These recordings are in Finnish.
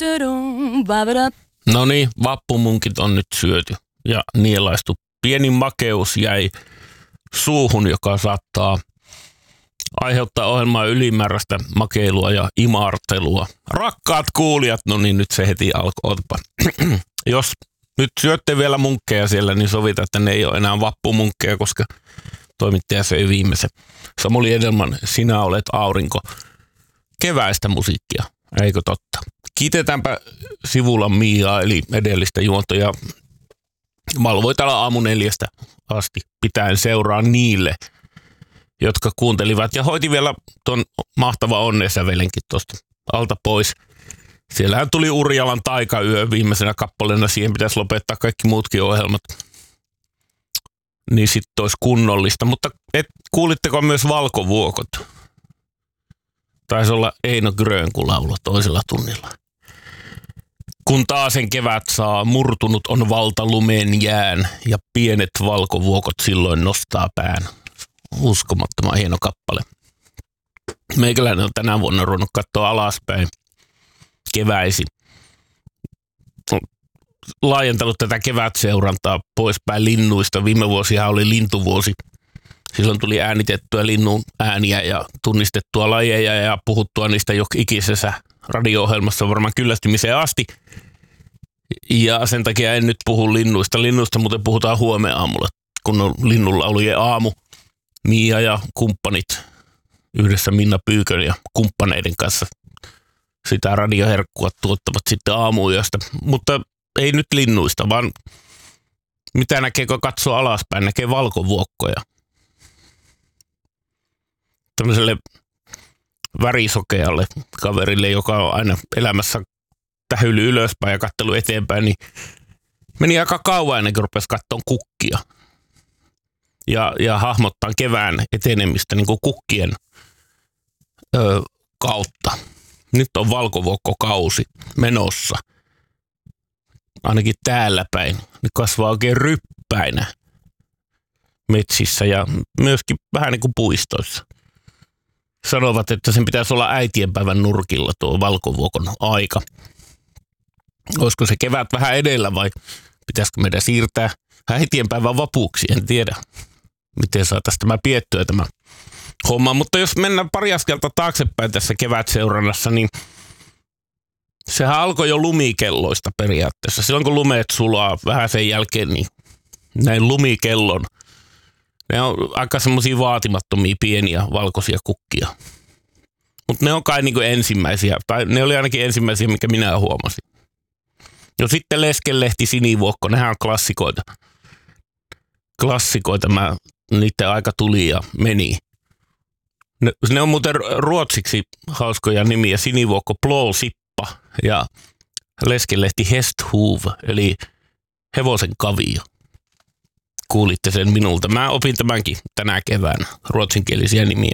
No niin, vappumunkit on nyt syöty ja nielaistu. Pieni makeus jäi suuhun, joka saattaa aiheuttaa ohjelmaa ylimääräistä makeilua ja imartelua. Rakkaat kuulijat, no niin nyt se heti alkoi. Jos nyt syötte vielä munkkeja siellä, niin sovitaan, että ne ei ole enää vappumunkkeja, koska toimittaja söi viimeisen. Samuli Edelman, sinä olet aurinko. Keväistä musiikkia, eikö totta? Kiitetäänpä Sivulla Miaa, eli edellistä juontoja. Valvoi täällä aamu 4 asti pitäen seuraa niille, jotka kuuntelivat. Ja hoiti vielä ton mahtava Onnesävelenkin tuosta alta pois. Siellähän tuli Urjalan taikayö viimeisenä kappaleena. Siihen pitäisi lopettaa kaikki muutkin ohjelmat. Niin sitten olisi kunnollista. Mutta kuulitteko myös Valkovuokot? Taisi olla Eino Grönku laulo toisella tunnilla. Kun taasen kevät saa, murtunut on valta lumeen jään ja pienet valkovuokot silloin nostaa pään. Uskomattoman hieno kappale. Meikäläinen on tänä vuonna ruvennut katsoa alaspäin keväisin. Laajentanut tätä kevätseurantaa poispäin linnuista. Viime vuosihan oli lintuvuosi. Silloin tuli äänitettyä linnun ääniä ja tunnistettua lajeja ja puhuttua niistä jo ikisessä radio-ohjelmassa varmaan kyllästymiseen asti. Ja sen takia en nyt puhu linnuista. Linnuista muuten puhutaan huomenna aamulla, kun on linnunlaulujen aamu. Mia ja kumppanit yhdessä Minna Pyykön ja kumppaneiden kanssa sitä radioherkkua tuottavat sitten aamuyöstä. Mutta ei nyt linnuista, vaan mitä näkee, kun katsoo alaspäin, näkee valkovuokkoja. Tämmöiselle värisokealle kaverille, joka on aina elämässä tähyily ylöspäin ja kattelu eteenpäin, niin meni aika kauan ennen kuin rupesi katsomaan kukkia. Ja hahmottaa kevään etenemistä niin kuin kukkien kautta. Nyt on valkovuokkokausi menossa. Ainakin täällä päin. Ne kasvaa oikein ryppäinä metsissä ja myöskin vähän niin kuin puistoissa. Sanovat, että sen pitäisi olla äitienpäivän nurkilla tuo valkovuokon aika. Olisiko se kevät vähän edellä vai pitäisikö meidän siirtää äitienpäivän vapuuksi? En tiedä, miten saataisiin tämä piettyä tämä homma. Mutta jos mennään pari askelta taaksepäin tässä kevätseurannassa, niin sehän alkoi jo lumikelloista periaatteessa. Silloin kun lumeet sulaa vähän sen jälkeen, niin näin lumikellon. Ne on aika semmoisia vaatimattomia pieniä valkoisia kukkia. Mutta ne on kai niinku ensimmäisiä, tai ne oli ainakin ensimmäisiä, mikä minä huomasin. No sitten leskelehti, sinivuokko, nehän on klassikoita. Klassikoita, niiden aika tuli ja meni. Ne on muuten ruotsiksi hauskoja nimiä, sinivuokko Blåsippa ja leskelehti Hästhuv, eli hevosen kavio. Kuulitte sen minulta. Mä opin tämänkin tänä keväänä, ruotsinkielisiä nimiä.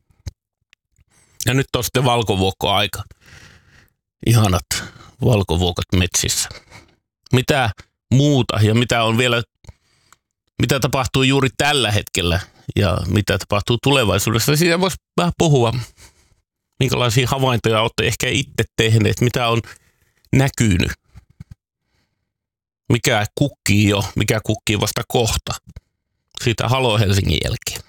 Ja nyt on sitten valkovuokko-aika. Ihanat valkovuokot metsissä. Mitä muuta ja mitä on vielä, mitä tapahtuu juuri tällä hetkellä ja mitä tapahtuu tulevaisuudessa. Siitä voisi vähän puhua, minkälaisia havaintoja olette ehkä itse tehneet, mitä on näkynyt. Mikä kukkii jo, mikä kukkii vasta kohta. Siitä Halo Helsingin jälkeen.